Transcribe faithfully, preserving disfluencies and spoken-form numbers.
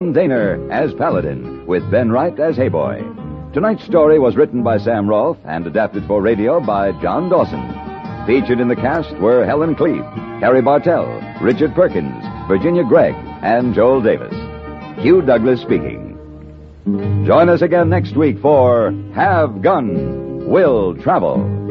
Daner as Paladin, with Ben Wright as Hayboy. Tonight's story was written by Sam Rolfe and adapted for radio by John Dawson. Featured in the cast were Helen Cleave, Carrie Bartell, Richard Perkins, Virginia Gregg, and Joel Davis. Hugh Douglas speaking. Join us again next week for Have Gun, Will Travel.